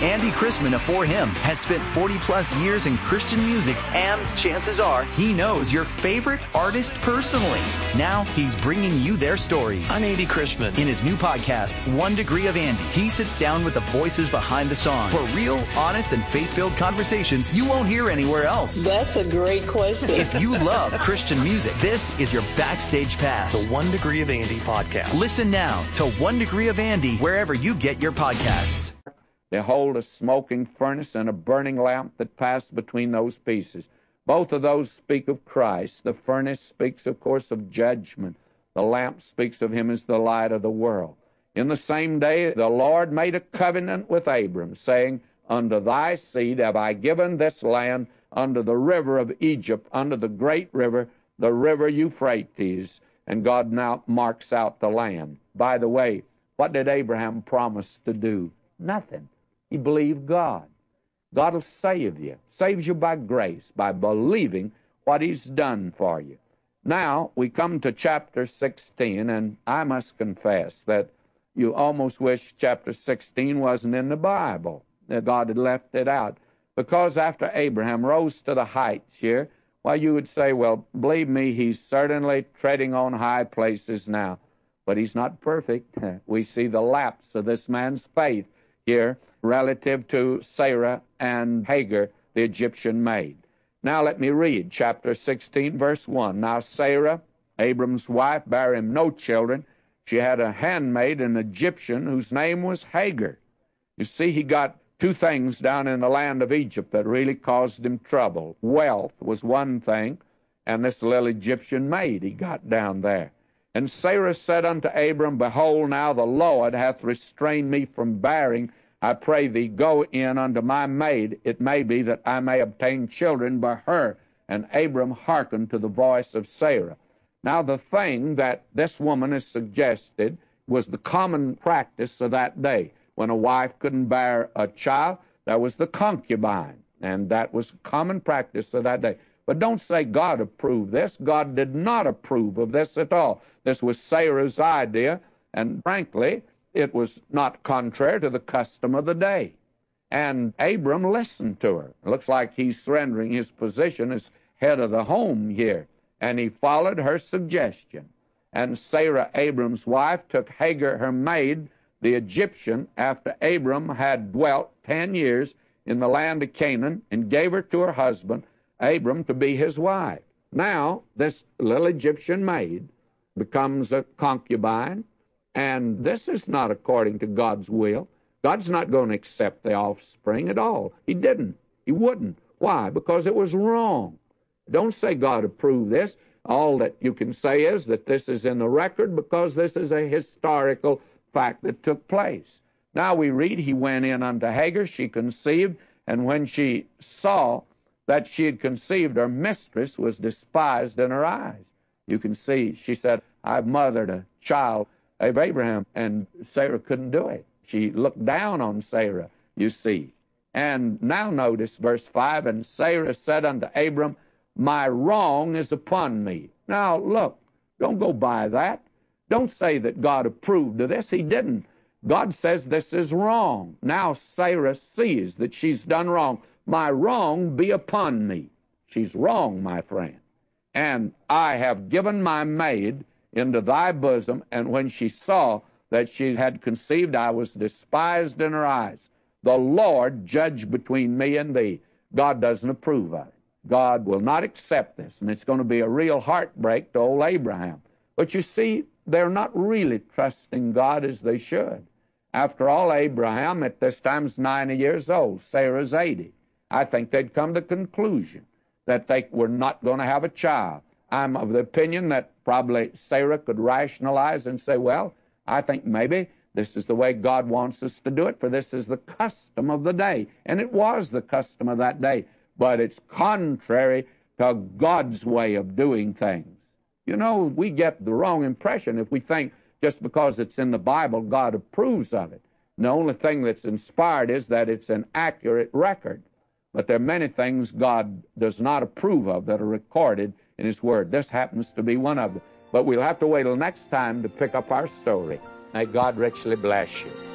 Andy Chrisman of For Him has spent 40-plus years in Christian music, and chances are he knows your favorite artist personally. Now he's bringing you their stories. I'm Andy Chrisman. In his new podcast, 1 Degree of Andy, he sits down with the voices behind the songs for real, honest, and faith-filled conversations you won't hear anywhere else. That's a great question. If you love Christian music, this is your backstage pass. The 1 Degree of Andy podcast. Listen now to 1 Degree of Andy wherever you get your podcasts. Behold, a smoking furnace and a burning lamp that passed between those pieces. Both of those speak of Christ. The furnace speaks, of course, of judgment. The lamp speaks of him as the light of the world. In the same day, the Lord made a covenant with Abram, saying, Unto thy seed have I given this land, under the river of Egypt, under the great river, the river Euphrates. And God now marks out the land. By the way, what did Abraham promise to do? Nothing. He believed God. God will save you. Saves you by grace, by believing what he's done for you. Now, we come to chapter 16, and I must confess that you almost wish chapter 16 wasn't in the Bible, that God had left it out. Because after Abraham rose to the heights here, well, you would say, well, believe me, he's certainly treading on high places now. But he's not perfect. We see the lapse of this man's faith here relative to Sarah and Hagar, the Egyptian maid. Now let me read chapter 16, verse 1. Now Sarah, Abram's wife, bare him no children. She had a handmaid, an Egyptian, whose name was Hagar. You see, he got two things down in the land of Egypt that really caused him trouble. Wealth was one thing, and this little Egyptian maid he got down there. And Sarah said unto Abram, Behold, now the Lord hath restrained me from bearing. I pray thee, go in unto my maid. It may be that I may obtain children by her. And Abram hearkened to the voice of Sarah. Now the thing that this woman has suggested was the common practice of that day. When a wife couldn't bear a child, that was the concubine. And that was common practice of that day. But don't say God approved this. God did not approve of this at all. This was Sarah's idea, and frankly, it was not contrary to the custom of the day. And Abram listened to her. It looks like he's surrendering his position as head of the home here. And he followed her suggestion. And Sarah, Abram's wife, took Hagar, her maid, the Egyptian, after Abram had dwelt 10 years in the land of Canaan, and gave her to her husband, Abram, to be his wife. Now, this little Egyptian maid becomes a concubine, and this is not according to God's will. God's not going to accept the offspring at all. He didn't. He wouldn't. Why? Because it was wrong. Don't say God approved this. All that you can say is that this is in the record because this is a historical fact that took place. Now we read, he went in unto Hagar, she conceived, and when she saw that she had conceived, her mistress was despised in her eyes. You can see, she said, I've mothered a child of Abraham, and Sarah couldn't do it. She looked down on Sarah, you see. And now notice verse 5, and Sarah said unto Abram, My wrong is upon me. Now look, don't go by that. Don't say that God approved of this. He didn't. God says this is wrong. Now Sarah sees that she's done wrong. My wrong be upon me. She's wrong, my friend. And I have given my maid into thy bosom, and when she saw that she had conceived, I was despised in her eyes. The Lord judge between me and thee. God doesn't approve of it. God will not accept this, and it's going to be a real heartbreak to old Abraham. But you see, they're not really trusting God as they should. After all, Abraham at this time is 90 years old. Sarah's 80. I think they'd come to the conclusion that they were not going to have a child. I'm of the opinion that probably Sarah could rationalize and say, well, I think maybe this is the way God wants us to do it, for this is the custom of the day. And it was the custom of that day, but it's contrary to God's way of doing things. You know, we get the wrong impression if we think just because it's in the Bible, God approves of it. And the only thing that's inspired is that it's an accurate record. But there are many things God does not approve of that are recorded in His Word. This happens to be one of them. But we'll have to wait till next time to pick up our story. May God richly bless you.